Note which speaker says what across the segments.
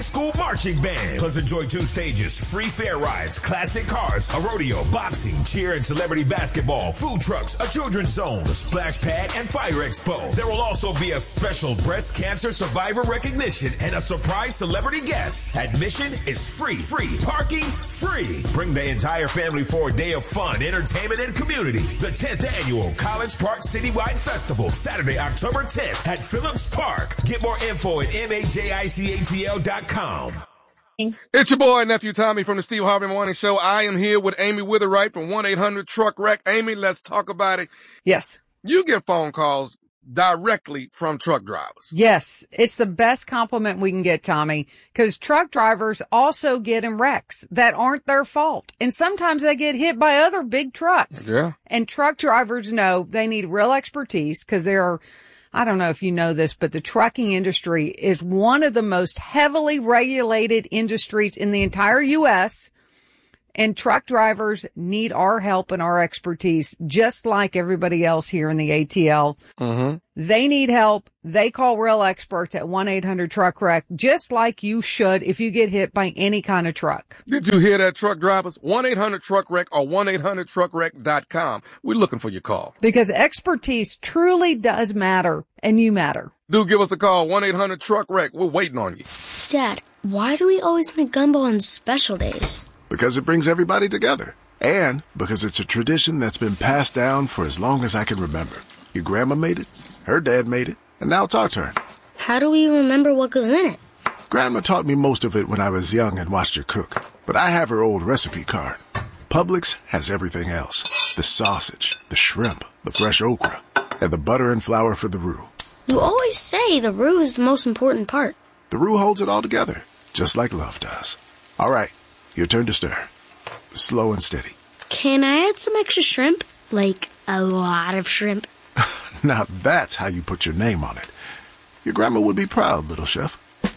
Speaker 1: School marching band. Plus enjoy 2 stages, free fair rides, classic cars, a rodeo, boxing, cheer and celebrity basketball, food trucks, a children's zone, a splash pad, and fire expo. There will also be a special breast cancer survivor recognition and a surprise celebrity guest. Admission is free. Parking, free. Bring the entire family for a day of fun, entertainment, and community. The 10th annual College Park Citywide Festival, Saturday, October 10th at Phillips Park. Get more info at MAJICATL.com.
Speaker 2: It's your boy, Nephew Tommy from the Steve Harvey Morning Show. I am here with Amy Witherwright from 1-800-TRUCK-WRECK. Amy, let's talk about it.
Speaker 3: Yes.
Speaker 2: You get phone calls directly from truck drivers.
Speaker 3: Yes. It's the best compliment we can get, Tommy, because truck drivers also get in wrecks that aren't their fault. And sometimes they get hit by other big trucks.
Speaker 2: Yeah.
Speaker 3: And truck drivers know they need real expertise because there are, I don't know if you know this, but the trucking industry is one of the most heavily regulated industries in the entire U.S., and truck drivers need our help and our expertise, just like everybody else here in the ATL.
Speaker 2: Mm-hmm.
Speaker 3: They need help. They call real experts at 1-800-TRUCK-WRECK, just like you should if you get hit by any kind of truck.
Speaker 2: Did you hear that, truck drivers? 1-800-TRUCK-WRECK or 1-800-TRUCKWRECK.com. We're looking for your call.
Speaker 3: Because expertise truly does matter, and you matter.
Speaker 2: Do give us a call, 1-800-TRUCK-WRECK. We're waiting on you.
Speaker 4: Dad, why do we always make gumbo on special days?
Speaker 5: Because it brings everybody together. And because it's a tradition that's been passed down for as long as I can remember. Your grandma made it, her dad made it, and now it's our turn.
Speaker 4: How do we remember what goes in it?
Speaker 5: Grandma taught me most of it when I was young and watched her cook. But I have her old recipe card. Publix has everything else. The sausage, the shrimp, the fresh okra, and the butter and flour for the roux.
Speaker 4: You always say the roux is the most important part.
Speaker 5: The roux holds it all together, just like love does. All right. Your turn to stir. Slow and steady.
Speaker 4: Can I add some extra shrimp? Like a lot of shrimp?
Speaker 5: Now that's how you put your name on it. Your grandma would be proud, little chef.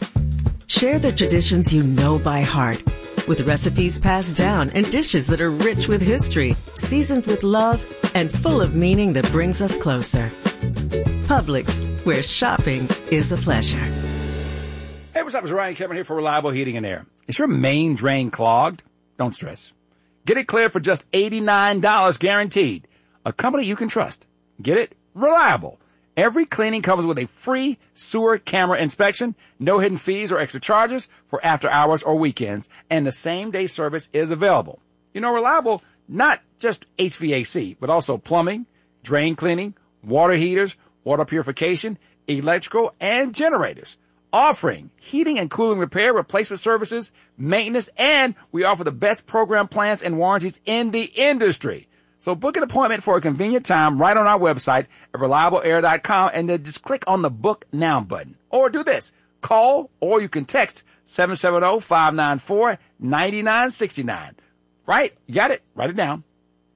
Speaker 6: Share the traditions you know by heart with recipes passed down and dishes that are rich with history, seasoned with love, and full of meaning that brings us closer. Publix, where shopping is a pleasure.
Speaker 7: Hey, what's up? It's Ryan Kevin here for Reliable Heating and Air. Is your main drain clogged? Don't stress. Get it cleared for just $89 guaranteed. A company you can trust. Get it? Reliable. Every cleaning comes with a free sewer camera inspection, no hidden fees or extra charges for after hours or weekends, and the same-day service is available. You know, Reliable, not just HVAC, but also plumbing, drain cleaning, water heaters, water purification, electrical, and generators. Offering heating and cooling repair, replacement services, maintenance, and we offer the best program plans and warranties in the industry. So book an appointment for a convenient time right on our website at reliableair.com and then just click on the Book Now button. Or do this. Call or you can text 770-594-9969. Right? You got it? Write it down.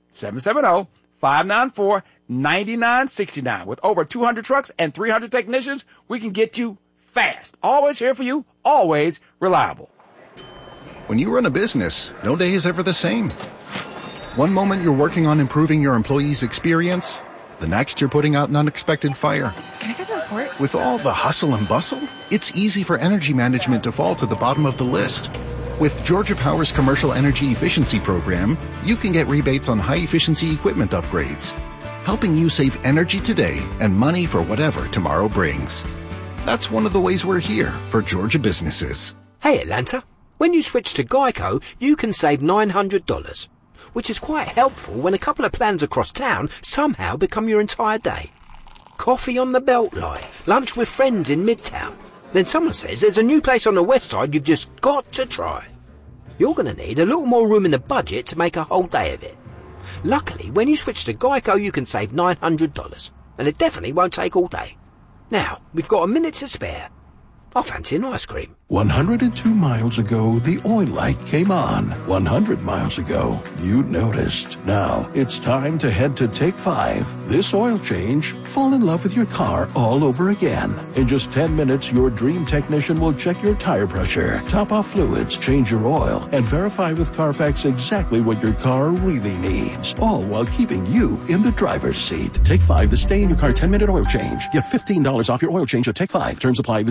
Speaker 7: 770-594-9969. With over 200 trucks and 300 technicians, we can get you fast. Always here for you. Always reliable.
Speaker 8: When you run a business, no day is ever the same. One moment you're working on improving your employees' experience. The next you're putting out an unexpected fire.
Speaker 3: Can I get the report?
Speaker 8: With all the hustle and bustle, it's easy for energy management to fall to the bottom of the list. With Georgia Power's Commercial Energy Efficiency Program, you can get rebates on high-efficiency equipment upgrades, helping you save energy today and money for whatever tomorrow brings. That's one of the ways we're here for Georgia businesses.
Speaker 9: Hey, Atlanta. When you switch to Geico, you can save $900, which is quite helpful when a couple of plans across town somehow become your entire day. Coffee on the Beltline, lunch with friends in Midtown. Then someone says there's a new place on the west side you've just got to try. You're going to need a little more room in the budget to make a whole day of it. Luckily, when you switch to Geico, you can save $900, and it definitely won't take all day. Now, we've got a minute to spare. I fancy an ice cream.
Speaker 10: 102 miles ago, the oil light came on. 100 miles ago, you noticed. Now, it's time to head to Take 5. This oil change, fall in love with your car all over again. In just 10 minutes, your dream technician will check your tire pressure, top off fluids, change your oil, and verify with Carfax exactly what your car really needs. All while keeping you in the driver's seat. Take 5, the stay in your car 10-minute oil change. Get $15 off your oil change at Take 5. Terms apply. Visit take5.com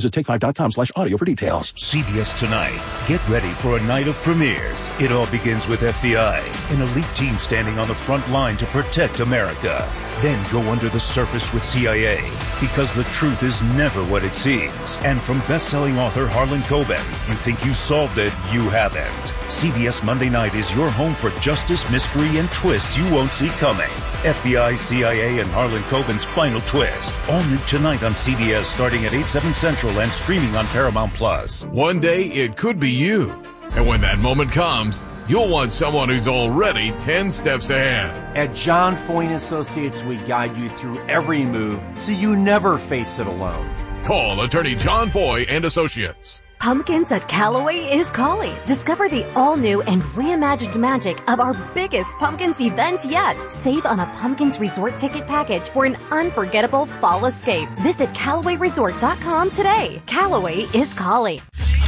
Speaker 10: CBSTonight.com/audio for details.
Speaker 11: CBS Tonight. Get ready for a night of premieres. It all begins with FBI, an elite team standing on the front line to protect America. Then go under the surface with CIA, because the truth is never what it seems. And from best-selling author Harlan Coben, you think you solved it, you haven't. CBS Monday Night is your home for justice, mystery, and twists you won't see coming. FBI, CIA, and Harlan Coben's Final Twist. All new tonight on CBS starting at 8/7 Central and streaming on Paramount+.
Speaker 12: One day it could be you. And when that moment comes, you'll want someone who's already 10 steps ahead.
Speaker 13: At John Foyne Associates, we guide you through every move so you never face it alone.
Speaker 12: Call attorney John Foy and Associates.
Speaker 14: Pumpkins at Callaway is calling. Discover the all-new and reimagined magic of our biggest Pumpkins event yet. Save on a Pumpkins Resort ticket package for an unforgettable fall escape. Visit CallawayResort.com today. Callaway is calling.